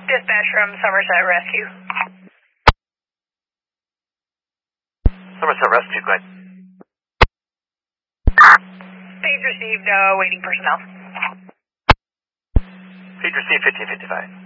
Dispatch from Somerset Rescue. Somerset Rescue, go ahead. Page received, waiting personnel. Page received 1555.